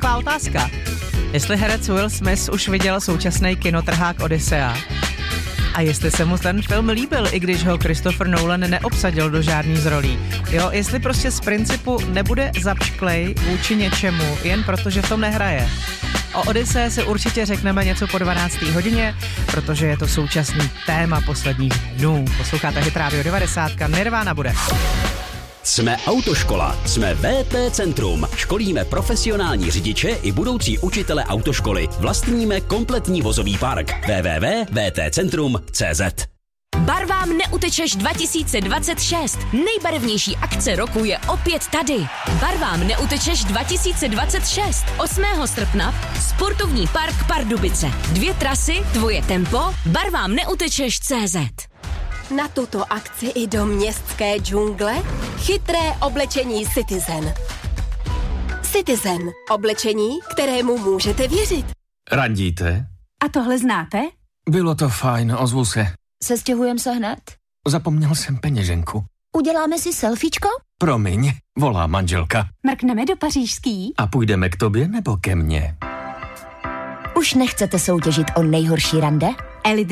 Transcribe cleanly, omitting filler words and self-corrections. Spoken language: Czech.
taková otázka. Jestli herec Will Smith už viděl současný kinotrhák Odyssea a jestli se mu ten film líbil, i když ho Christopher Nolan neobsadil do žádný z rolí. Jo, jestli prostě z principu nebude zapšklej vůči něčemu, jen protože v tom nehraje. O Odyssee si určitě řekneme něco po 12. hodině, protože je to současný téma posledních dnů. Posloucháte Hit Radio 90, Nirvana bude. Jsme autoškola, jsme VP Centrum. Školíme profesionální řidiče i budoucí učitele autoškoly. Vlastníme kompletní vozový park. www.vtcentrum.cz. Barvám neutečeš 2026. Nejbarevnější akce roku je opět tady. Barvám neutečeš 2026. 8. srpna Sportovní park Pardubice. 2 trasy, tvoje tempo, barvám neutečeš CZ. Na tuto akci i do městské džungle chytré oblečení Citizen. Citizen. Oblečení, kterému můžete věřit. Randíte? A tohle znáte? Bylo to fajn, ozvu se. Sestěhujeme se hned? Zapomněl jsem peněženku. Uděláme si selfiečko? Promiň, volá manželka. Mrkneme do pařížský? A půjdeme k tobě nebo ke mně? Už nechcete soutěžit o nejhorší rande? Elite